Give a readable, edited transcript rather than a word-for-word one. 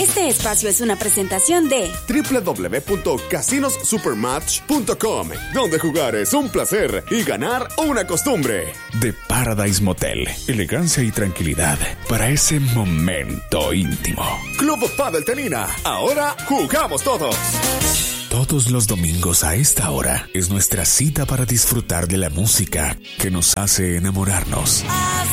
Este espacio es una presentación de www.casinossupermatch.com, donde jugar es un placer y ganar una costumbre. De Paradise Motel, elegancia y tranquilidad para ese momento íntimo. Club Padel Tenina, ahora jugamos todos. Todos los domingos a esta hora es nuestra cita para disfrutar de la música que nos hace enamorarnos.